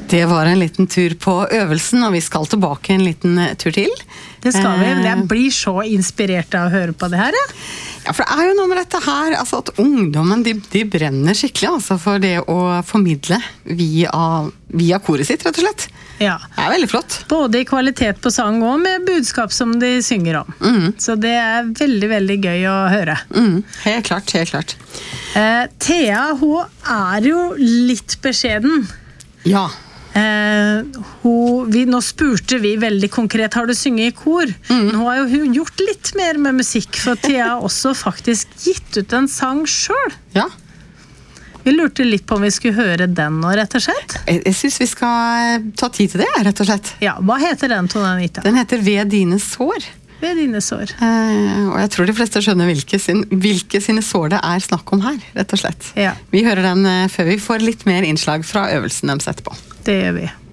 Det var en liten tur på øvelsen, og vi skal tilbake en liten tur til. Det skal vi, men jeg blir så inspirert av å høre på det her, ja. Ja, for det er jo noe med dette her, altså at ungdommen, de brenner skikkelig altså for det å formidle via koret sitt, rett og slett. Ja. Det er veldig flott. Både i kvalitet på sang og med budskap som de synger om. Så det er veldig, veldig gøy å høre. Helt klart, helt klart. Thea, hun er jo litt beskjeden. Ja. Nå spurte vi veldig konkret, har du synget i kor? Men hun har jo gjort litt mer med musikk, for Thea har også faktisk gitt ut en sang selv. Ja. Vi lurte litt på om vi skulle høre den nå, rett og slett. Jeg synes vi skal ta tid til det, rett og slett. Ja, hva heter den, Tone Anita? Den heter Ved dine sår. Ved dine sår. Og jeg tror de fleste skjønner hvilke sine sår det er snakk om her, rett og slett. Ja. Vi hører den før vi får litt mer innslag fra øvelsen de setter på. Det gjør vi.